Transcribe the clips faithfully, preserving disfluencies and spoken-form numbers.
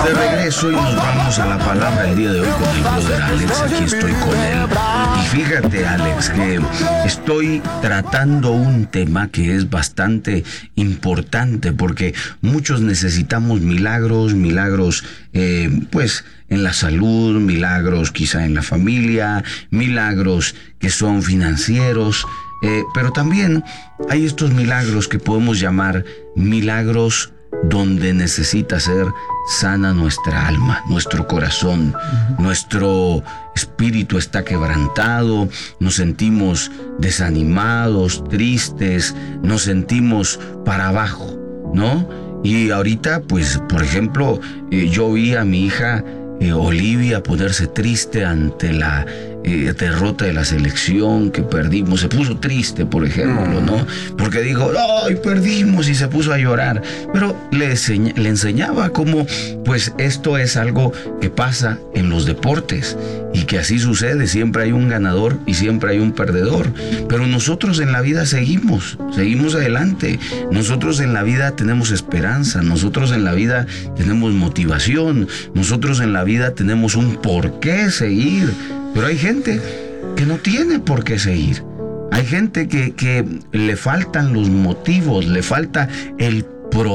De regreso y nos vamos a la palabra el día de hoy con el brother Alex. Aquí estoy con él. Y fíjate, Alex, que estoy tratando un tema que es bastante importante porque muchos necesitamos milagros, milagros eh, pues en la salud, milagros quizá en la familia, milagros que son financieros, eh, pero también hay estos milagros que podemos llamar milagros donde necesita ser sana nuestra alma, nuestro corazón, uh-huh. Nuestro espíritu está quebrantado, nos sentimos desanimados, tristes, nos sentimos para abajo, ¿no? Y ahorita, pues, por ejemplo, eh, yo vi a mi hija eh, Olivia ponerse triste ante la eh, derrota de la selección que perdimos. Se puso triste, por ejemplo, ¿no? Porque dijo, ¡ay, perdimos! Y se puso a llorar. Pero le, enseña, le enseñaba cómo, pues, esto es algo que pasa en los deportes y que así sucede. Siempre hay un ganador y siempre hay un perdedor. Pero nosotros en la vida seguimos, seguimos adelante. Nosotros en la vida tenemos esperanza. Nosotros en la vida tenemos motivación. Nosotros en la vida tenemos un por qué seguir. Pero hay gente que no tiene por qué seguir. Hay gente que, que le faltan los motivos, le falta el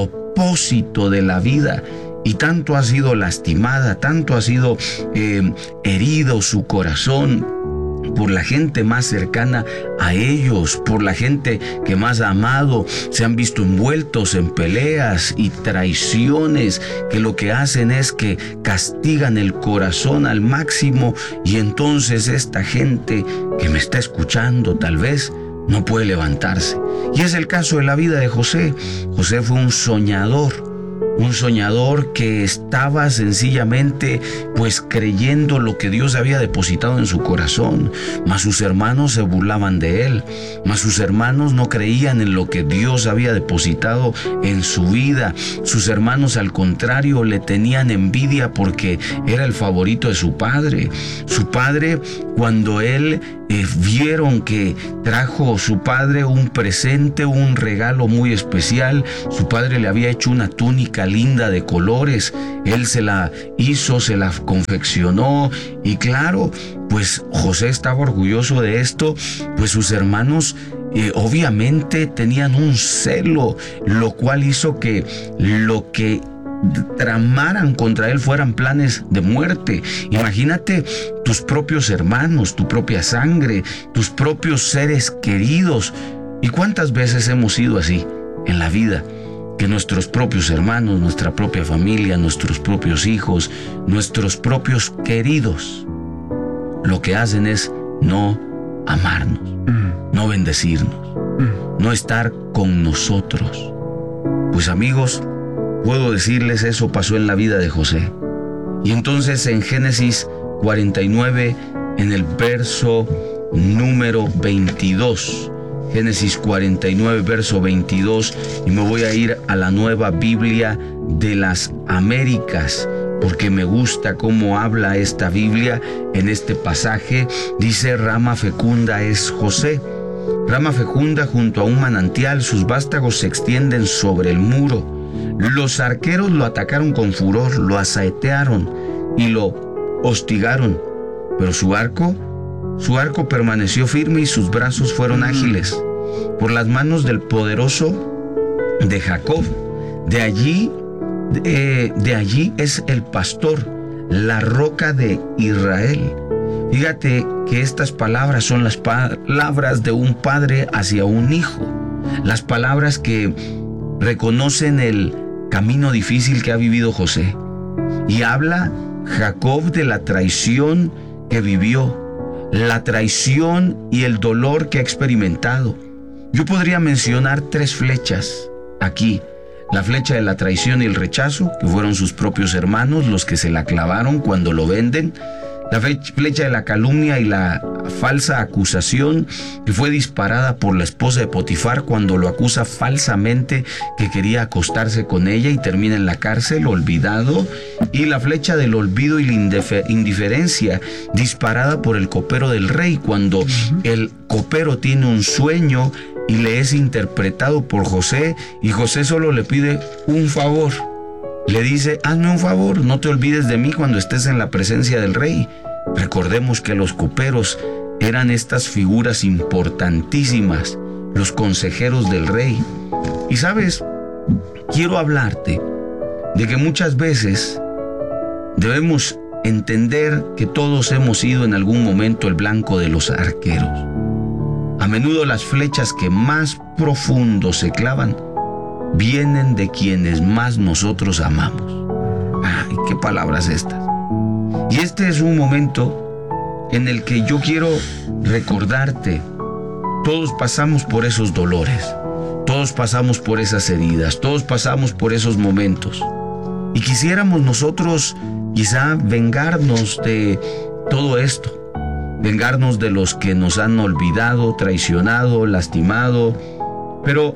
propósito de la vida. Y tanto ha sido lastimada, tanto ha sido eh, herido su corazón por la gente más cercana a ellos, por la gente que más ha amado. Se han visto envueltos en peleas y traiciones que lo que hacen es que castigan el corazón al máximo, y entonces esta gente que me está escuchando tal vez no puede levantarse. Y es el caso de la vida de José. José fue un soñador. Un soñador que estaba sencillamente pues creyendo lo que Dios había depositado en su corazón. Mas sus hermanos se burlaban de él. Mas sus hermanos no creían en lo que Dios había depositado en su vida. Sus hermanos, al contrario, le tenían envidia porque era el favorito de su padre. Su padre, cuando él eh, vieron que trajo su padre un presente, un regalo muy especial, su padre le había hecho una túnica linda de colores, él se la hizo, se la confeccionó, y claro, pues José estaba orgulloso de esto. Pues sus hermanos eh, obviamente tenían un celo, lo cual hizo que lo que tramaran contra él fueran planes de muerte. Imagínate tus propios hermanos, tu propia sangre, tus propios seres queridos. ¿Y cuántas veces hemos sido así en la vida? Que nuestros propios hermanos, nuestra propia familia, nuestros propios hijos, nuestros propios queridos, lo que hacen es no amarnos, mm. no bendecirnos, mm. no estar con nosotros. Pues amigos, puedo decirles, eso pasó en la vida de José. Y entonces en Génesis cuarenta y nueve, en el verso número veintidós, Génesis cuarenta y nueve, verso veintidós, y me voy a ir a la Nueva Biblia de las Américas, porque me gusta cómo habla esta Biblia en este pasaje. Dice: rama fecunda es José, rama fecunda junto a un manantial, sus vástagos se extienden sobre el muro. Los arqueros lo atacaron con furor, lo asaetearon y lo hostigaron, pero su arco Su arco permaneció firme y sus brazos fueron ágiles. Por las manos del poderoso de Jacob. De allí, de, de allí es el pastor, la roca de Israel. Fíjate que estas palabras son las palabras de un padre hacia un hijo. Las palabras que reconocen el camino difícil que ha vivido José. Y habla Jacob de la traición que vivió, la traición y el dolor que ha experimentado. Yo podría mencionar tres flechas aquí: la flecha de la traición y el rechazo, que fueron sus propios hermanos los que se la clavaron cuando lo venden; la flecha de la calumnia y la falsa acusación, que fue disparada por la esposa de Potifar cuando lo acusa falsamente que quería acostarse con ella y termina en la cárcel, olvidado; y la flecha del olvido y la indiferencia, disparada por el copero del rey cuando el copero tiene un sueño y le es interpretado por José, y José solo le pide un favor: Le dice, hazme un favor, no te olvides de mí cuando estés en la presencia del rey. Recordemos que los coperos eran estas figuras importantísimas, los consejeros del rey. Y sabes, quiero hablarte de que muchas veces debemos entender que todos hemos sido en algún momento el blanco de los arqueros. A menudo las flechas que más profundo se clavan vienen de quienes más nosotros amamos. Ay, qué palabras estas. Y este es un momento en el que yo quiero recordarte, todos pasamos por esos dolores, todos pasamos por esas heridas, todos pasamos por esos momentos. Y quisiéramos nosotros quizá vengarnos de todo esto, vengarnos de los que nos han olvidado, traicionado, lastimado. Pero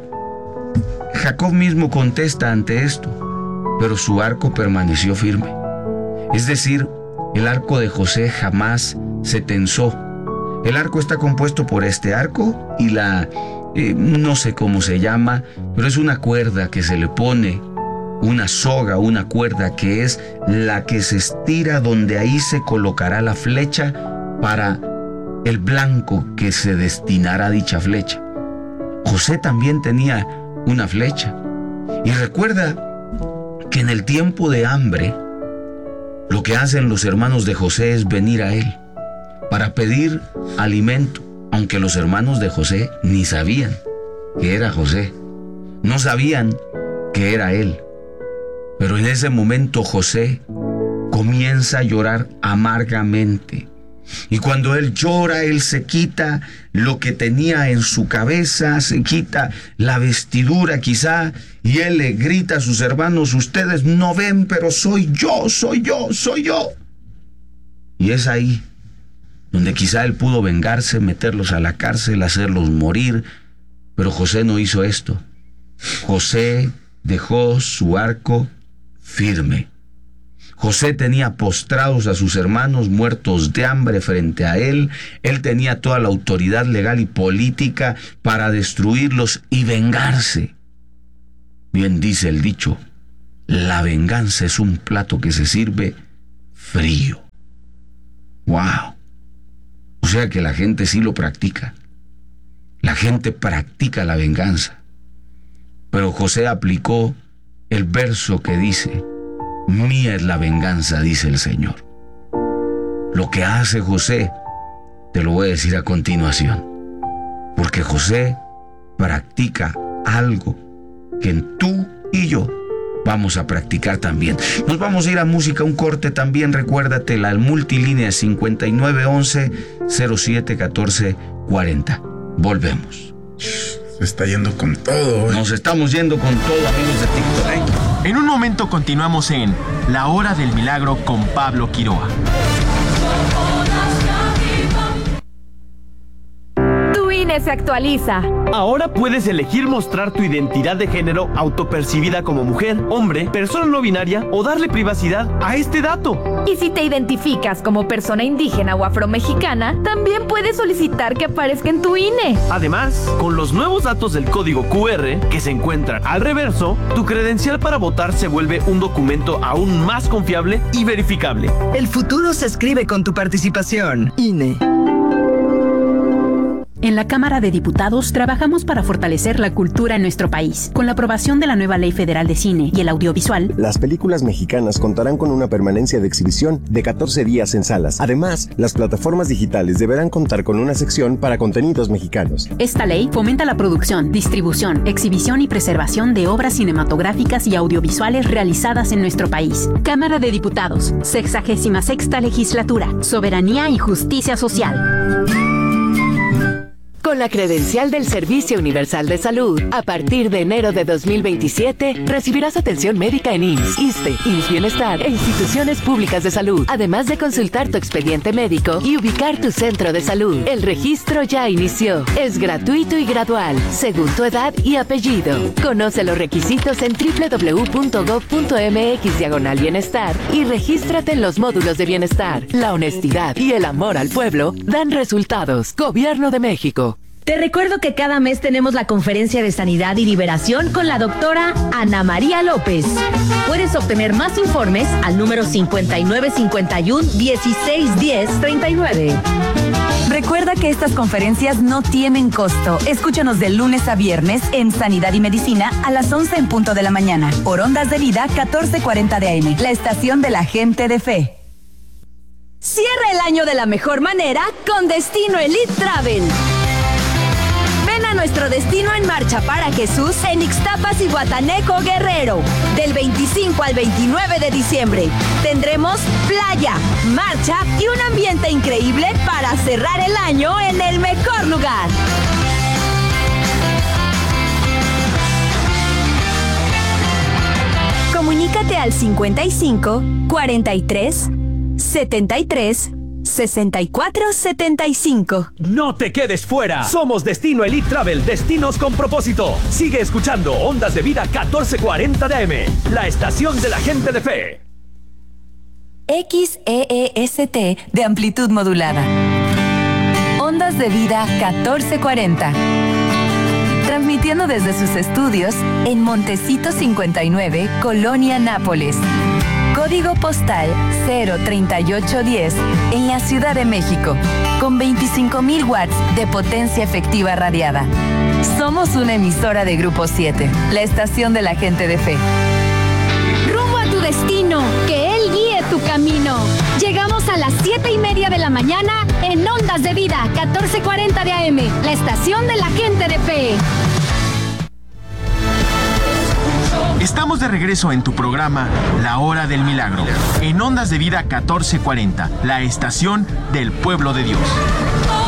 Jacob mismo contesta ante esto, pero su arco permaneció firme. Es decir, el arco de José jamás se tensó. El arco está compuesto por este arco y la, eh, no sé cómo se llama, pero es una cuerda que se le pone, una soga, una cuerda que es la que se estira, donde ahí se colocará la flecha para el blanco que se destinará a dicha flecha. José también tenía una flecha. Y recuerda que en el tiempo de hambre, lo que hacen los hermanos de José es venir a él para pedir alimento, aunque los hermanos de José ni sabían que era José, no sabían que era él. Pero en ese momento José comienza a llorar amargamente. Y cuando él llora, él se quita lo que tenía en su cabeza, se quita la vestidura quizá, y él le grita a sus hermanos, ustedes no ven, pero soy yo, soy yo, soy yo. Y es ahí donde quizá él pudo vengarse, meterlos a la cárcel, hacerlos morir, pero José no hizo esto. José dejó su arco firme. José tenía postrados a sus hermanos muertos de hambre frente a él. Él tenía toda la autoridad legal y política para destruirlos y vengarse. Bien dice el dicho, la venganza es un plato que se sirve frío. ¡Wow! O sea que la gente sí lo practica. La gente practica la venganza. Pero José aplicó el verso que dice, mía es la venganza, dice el Señor. Lo que hace José, te lo voy a decir a continuación. Porque José practica algo que tú y yo vamos a practicar también. Nos vamos a ir a música, un corte también. Recuérdate, la multilínea cincuenta y nueve once cero siete catorce cuarenta. Volvemos. Se está yendo con todo. Nos estamos yendo con todo, amigos de TikTok. En un momento continuamos en La Hora del Milagro con Pablo Quiroa. Tu I N E se actualiza. Ahora puedes elegir mostrar tu identidad de género autopercibida como mujer, hombre, persona no binaria o darle privacidad a este dato. Y si te identificas como persona indígena o afromexicana, también puedes solicitar que aparezca en tu I N E. Además, con los nuevos datos del código Q R que se encuentran al reverso, tu credencial para votar se vuelve un documento aún más confiable y verificable. El futuro se escribe con tu participación. I N E. En la Cámara de Diputados trabajamos para fortalecer la cultura en nuestro país. Con la aprobación de la nueva Ley Federal de Cine y el Audiovisual, las películas mexicanas contarán con una permanencia de exhibición de catorce días en salas. Además, las plataformas digitales deberán contar con una sección para contenidos mexicanos. Esta ley fomenta la producción, distribución, exhibición y preservación de obras cinematográficas y audiovisuales realizadas en nuestro país. Cámara de Diputados, sexagésima sexta Legislatura, Soberanía y Justicia Social. Con la credencial del Servicio Universal de Salud, a partir de enero de dos mil veintisiete, recibirás atención médica en I M S S, ISSSTE, I M S S Bienestar e instituciones públicas de salud, además de consultar tu expediente médico y ubicar tu centro de salud. El registro ya inició. Es gratuito y gradual, según tu edad y apellido. Conoce los requisitos en doble u doble u doble u punto gob punto eme equis diagonal bienestar y regístrate en los módulos de bienestar. La honestidad y el amor al pueblo dan resultados. Gobierno de México. Te recuerdo que cada mes tenemos la conferencia de sanidad y liberación con la doctora Ana María López. Puedes obtener más informes al número cincuenta y nueve cincuenta y uno, dieciséis diez, treinta y nueve. Recuerda que estas conferencias no tienen costo. Escúchanos de lunes a viernes en Sanidad y Medicina a las once en punto de la mañana. Por Ondas de Vida catorce cuarenta de A M, la estación de la gente de fe. Cierra el año de la mejor manera con Destino Elite Travel. Ven a nuestro Destino en Marcha para Jesús en Ixtapas y Guatanejo, Guerrero. Del veinticinco al veintinueve de diciembre. Tendremos playa, marcha y un ambiente increíble para cerrar el año en el mejor lugar. Comunícate al cincuenta y cinco, cuarenta y tres, setenta y tres, sesenta y cuatro setenta y cinco. No te quedes fuera. Somos Destino Elite Travel, destinos con propósito. Sigue escuchando Ondas de Vida catorce cuarenta de A M, la estación de la gente de fe. X E E S T de amplitud modulada. Ondas de Vida catorce cuarenta. Transmitiendo desde sus estudios en Montecito cincuenta y nueve, Colonia Nápoles. Código postal cero treinta y ocho diez en la Ciudad de México, con veinticinco mil watts de potencia efectiva radiada. Somos una emisora de Grupo siete, la estación de la gente de fe. Rumbo a tu destino, que Él guíe tu camino. Llegamos a las siete y media de la mañana en Ondas de Vida catorce cuarenta de A M, la estación de la gente de fe. Estamos de regreso en tu programa La Hora del Milagro, en Ondas de Vida catorce cuarenta, la estación del pueblo de Dios.